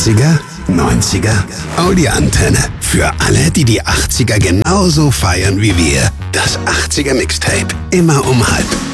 80er, 90er, Audi-Antenne. Für alle, die die 80er genauso feiern wie wir. Das 80er Mixtape. Immer um halb.